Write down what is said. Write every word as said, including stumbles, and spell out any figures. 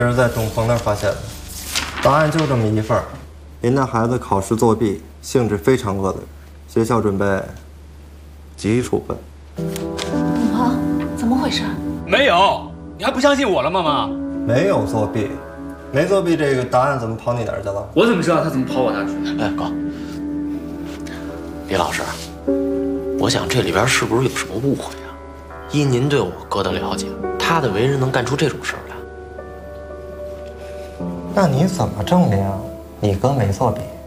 这是在东风那儿发现的，答案就这么一份儿。您的孩子考试作弊，性质非常恶劣，学校准备给予处分。 妈，怎么回事？ 没有，你还不相信我了吗，妈？ 没有作弊，没作弊，这个答案怎么跑你那儿去了？ 我怎么知道他怎么跑我那儿去？ 哎，哥，李老师，我想这里边是不是有什么误会啊？依您对我哥的了解，他的为人能干出这种事儿来？ 那你怎么证明你哥没作弊？